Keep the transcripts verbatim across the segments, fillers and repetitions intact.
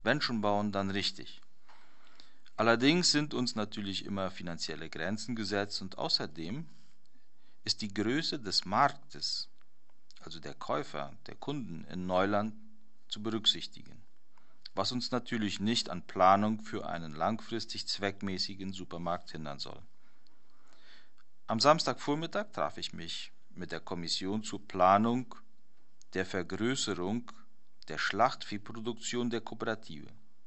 Wenn schon bauen, dann richtig. Allerdings sind uns natürlich immer finanzielle Grenzen gesetzt und außerdem ist die Größe des Marktes, also der Käufer, der Kunden in Neuland, zu berücksichtigen, was uns natürlich nicht an Planung für einen langfristig zweckmäßigen Supermarkt hindern soll. Am Samstagvormittag traf ich mich mit der Kommission zur Planung der Vergrößerung der Schlachtviehproduktion der Kooperative.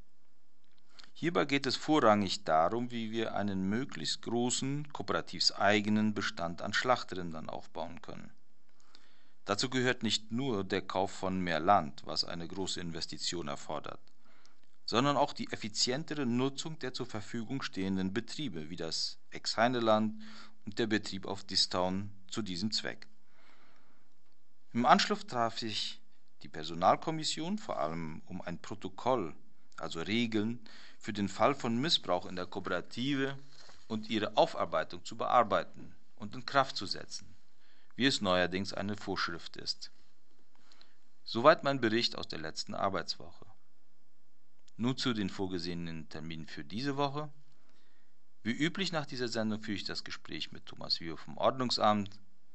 Hierbei geht es vorrangig darum, wie wir einen möglichst großen, kooperativseigenen Bestand an Schlachtrindern aufbauen können. Dazu gehört nicht nur der Kauf von mehr Land, was eine große Investition erfordert, sondern auch die effizientere Nutzung der zur Verfügung stehenden Betriebe, wie das Ex-Heineland und der Betrieb auf Distown zu diesem Zweck. Im Anschluss traf sich die Personalkommission vor allem um ein Protokoll, also Regeln, für den Fall von Missbrauch in der Kooperative und ihre Aufarbeitung zu bearbeiten und in Kraft zu setzen, wie es neuerdings eine Vorschrift ist. Soweit mein Bericht aus der letzten Arbeitswoche. Nun zu den vorgesehenen Terminen für diese Woche. Wie üblich nach dieser Sendung führe ich das Gespräch mit Thomas Wiehoff vom Ordnungsamt,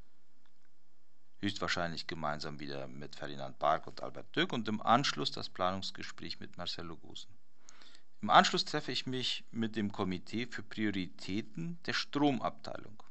höchstwahrscheinlich gemeinsam wieder mit Ferdinand Bark und Albert Dück und im Anschluss das Planungsgespräch mit Marcelo Gosen. Im Anschluss treffe ich mich mit dem Komitee für Prioritäten der Stromabteilung.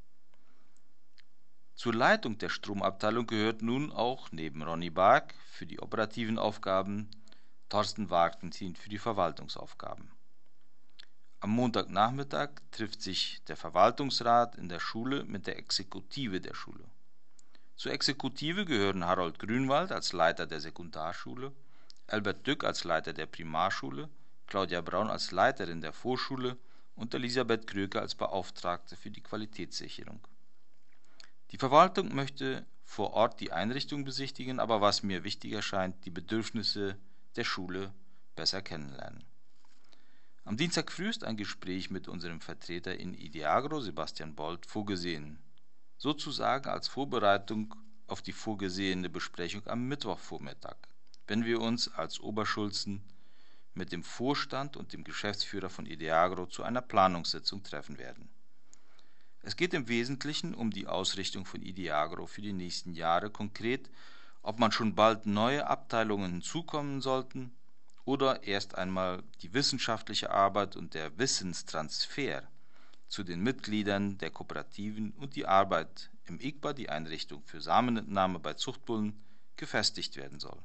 Zur Leitung der Stromabteilung gehört nun auch neben Ronny Bark für die operativen Aufgaben Thorsten Wagentin für die Verwaltungsaufgaben. Am Montagnachmittag trifft sich der Verwaltungsrat in der Schule mit der Exekutive der Schule. Zur Exekutive gehören Harold Grünwald als Leiter der Sekundarschule, Albert Dück als Leiter der Primarschule, Claudia Braun als Leiterin der Vorschule und Elisabeth Kröker als Beauftragte für die Qualitätssicherung. Die Verwaltung möchte vor Ort die Einrichtung besichtigen, aber was mir wichtig erscheint, die Bedürfnisse der Schule besser kennenlernen. Am Dienstag früh ist ein Gespräch mit unserem Vertreter in Ideagro, Sebastian Bold, vorgesehen, sozusagen als Vorbereitung auf die vorgesehene Besprechung am Mittwochvormittag, wenn wir uns als Oberschulzen mit dem Vorstand und dem Geschäftsführer von Ideagro zu einer Planungssitzung treffen werden. Es geht im Wesentlichen um die Ausrichtung von Ideagro für die nächsten Jahre, konkret, ob man schon bald neue Abteilungen hinzukommen sollten oder erst einmal die wissenschaftliche Arbeit und der Wissenstransfer zu den Mitgliedern der Kooperativen und die Arbeit im I G B A, die Einrichtung für Samenentnahme bei Zuchtbullen, gefestigt werden soll.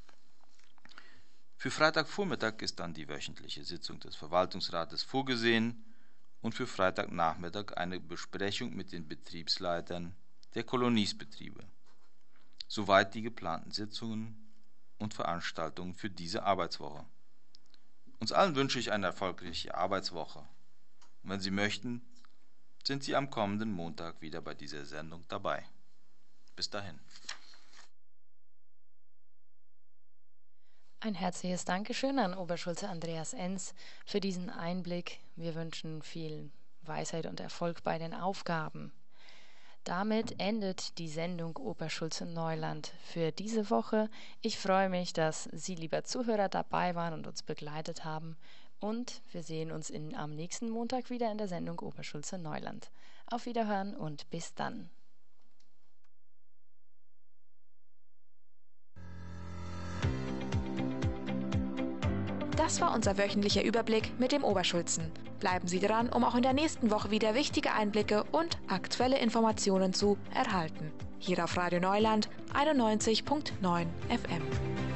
Für Freitagvormittag ist dann die wöchentliche Sitzung des Verwaltungsrates vorgesehen und für Freitagnachmittag eine Besprechung mit den Betriebsleitern der Koloniesbetriebe. Soweit die geplanten Sitzungen und Veranstaltungen für diese Arbeitswoche. Uns allen wünsche ich eine erfolgreiche Arbeitswoche. Und wenn Sie möchten, sind Sie am kommenden Montag wieder bei dieser Sendung dabei. Bis dahin. Ein herzliches Dankeschön an Oberschulze Andreas Enz für diesen Einblick. Wir wünschen viel Weisheit und Erfolg bei den Aufgaben. Damit endet die Sendung Oberschulze Neuland für diese Woche. Ich freue mich, dass Sie, lieber Zuhörer, dabei waren und uns begleitet haben. Und wir sehen uns in, am nächsten Montag wieder in der Sendung Oberschulze Neuland. Auf Wiederhören und bis dann. Das war unser wöchentlicher Überblick mit dem Oberschulzen. Bleiben Sie dran, um auch in der nächsten Woche wieder wichtige Einblicke und aktuelle Informationen zu erhalten. Hier auf Radio Neuland einundneunzig Komma neun F M.